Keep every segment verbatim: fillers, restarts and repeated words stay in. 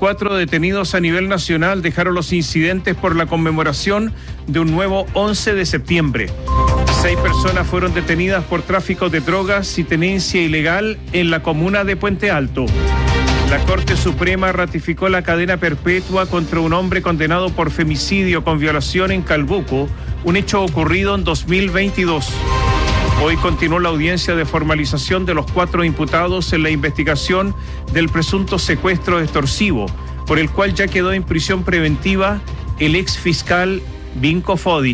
veinticuatro detenidos a nivel nacional dejaron los incidentes por la conmemoración de un nuevo once de septiembre. Seis personas fueron detenidas por tráfico de drogas y tenencia ilegal en la comuna de Puente Alto. La Corte Suprema ratificó la cadena perpetua contra un hombre condenado por femicidio con violación en Calbuco, un hecho ocurrido en dos mil veintidós. Hoy continuó la audiencia de formalización de los cuatro imputados en la investigación del presunto secuestro extorsivo, por el cual ya quedó en prisión preventiva el ex fiscal Vinko Fodic.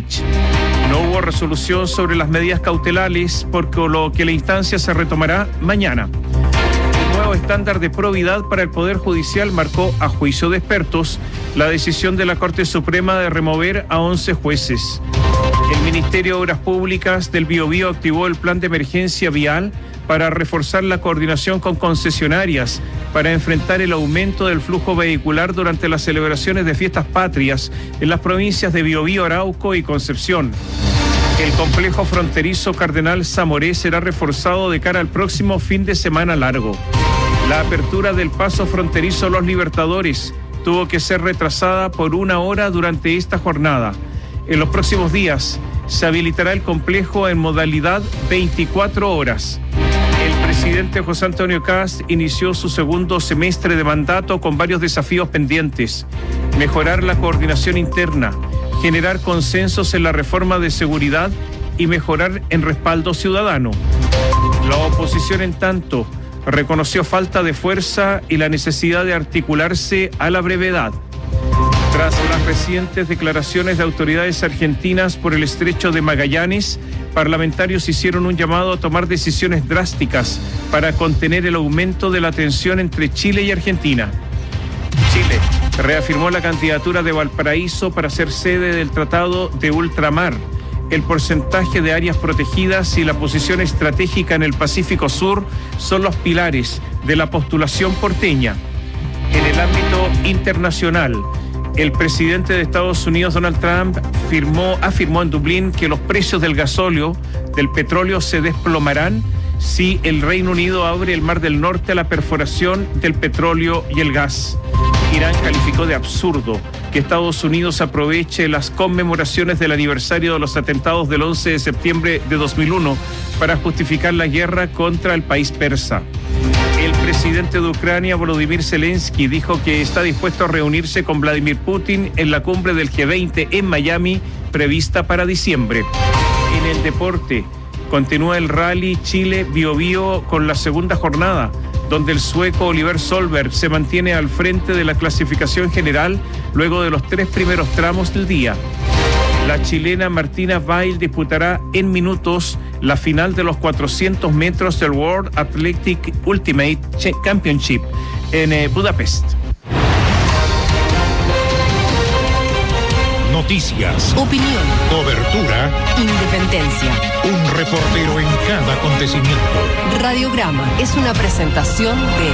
No hubo resolución sobre las medidas cautelares, por lo que la instancia se retomará mañana. El nuevo estándar de probidad para el Poder Judicial marcó, a juicio de expertos, la decisión de la Corte Suprema de remover a once jueces. El Ministerio de Obras Públicas del Biobío activó el plan de emergencia vial para reforzar la coordinación con concesionarias para enfrentar el aumento del flujo vehicular durante las celebraciones de fiestas patrias en las provincias de Biobío, Arauco y Concepción. El complejo fronterizo Cardenal Zamoré será reforzado de cara al próximo fin de semana largo. La apertura del paso fronterizo Los Libertadores tuvo que ser retrasada por una hora durante esta jornada. En los próximos días se habilitará el complejo en modalidad veinticuatro horas. El presidente José Antonio Kast inició su segundo semestre de mandato con varios desafíos pendientes: mejorar la coordinación interna, generar consensos en la reforma de seguridad y mejorar en respaldo ciudadano. La oposición, en tanto, reconoció falta de fuerza y la necesidad de articularse a la brevedad. Tras las recientes declaraciones de autoridades argentinas por el estrecho de Magallanes, parlamentarios hicieron un llamado a tomar decisiones drásticas para contener el aumento de la tensión entre Chile y Argentina. Chile reafirmó la candidatura de Valparaíso para ser sede del Tratado de Ultramar, el porcentaje de áreas protegidas y la posición estratégica en el Pacífico Sur son los pilares de la postulación porteña. En el ámbito internacional, el presidente de Estados Unidos, Donald Trump, firmó, afirmó en Dublín que los precios del gasóleo, del petróleo, se desplomarán si el Reino Unido abre el Mar del Norte a la perforación del petróleo y el gas. Irán calificó de absurdo que Estados Unidos aproveche las conmemoraciones del aniversario de los atentados del once de septiembre de dos mil uno para justificar la guerra contra el país persa. El presidente de Ucrania, Volodymyr Zelensky, dijo que está dispuesto a reunirse con Vladimir Putin en la cumbre del G veinte en Miami, prevista para diciembre. En el deporte, continúa el Rally Chile Biobío con la segunda jornada, donde el sueco Oliver Solberg se mantiene al frente de la clasificación general luego de los tres primeros tramos del día. La chilena Martina Weil disputará en minutos la final de los cuatrocientos metros del World Athletic Ultimate Championship en eh, Budapest. Noticias, opinión, cobertura, independencia. Un reportero en cada acontecimiento. Radiograma es una presentación de...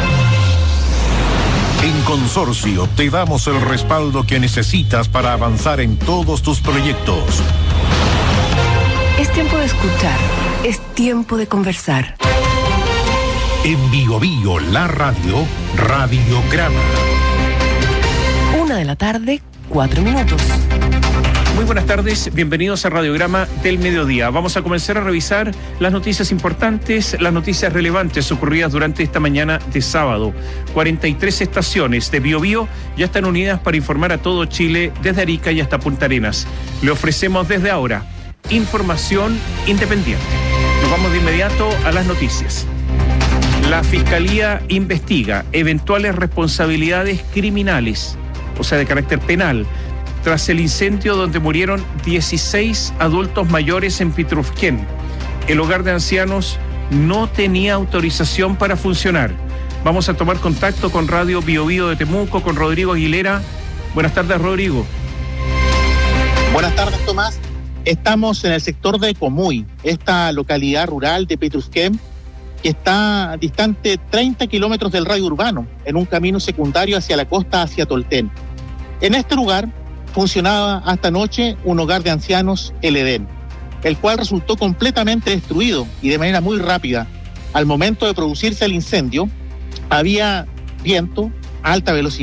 En Consorcio te damos el respaldo que necesitas para avanzar en todos tus proyectos. Es tiempo de escuchar, es tiempo de conversar. En Bio Bio, la radio, Radiograma. Una de la tarde, cuatro minutos. Muy buenas tardes, bienvenidos a Radiograma del Mediodía. Vamos a comenzar a revisar las noticias importantes, las noticias relevantes ocurridas durante esta mañana de sábado. cuarenta y tres estaciones de Bio Bio ya están unidas para informar a todo Chile, desde Arica y hasta Punta Arenas. Le ofrecemos desde ahora información independiente. Nos vamos de inmediato a las noticias. La Fiscalía investiga eventuales responsabilidades criminales, o sea, de carácter penal, tras el incendio donde murieron dieciséis adultos mayores en Pitrufquén. El hogar de ancianos no tenía autorización para funcionar. Vamos a tomar contacto con Radio Bio Bio de Temuco, con Rodrigo Aguilera. Buenas tardes, Rodrigo. Buenas tardes, Tomás. Estamos en el sector de Comuy, esta localidad rural de Pitrufquén, que está distante treinta kilómetros del radio urbano, en un camino secundario hacia la costa, hacia Tolten. En este lugar funcionaba hasta anoche un hogar de ancianos, el Edén, el cual resultó completamente destruido y de manera muy rápida. Al momento de producirse el incendio, había viento, alta velocidad,